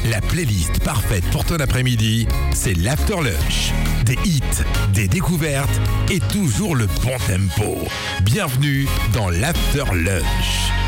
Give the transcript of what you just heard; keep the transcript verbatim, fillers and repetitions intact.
La playlist parfaite pour ton après-midi, c'est l'After Lunch. Des hits, des découvertes et toujours le bon tempo. Bienvenue dans l'After Lunch.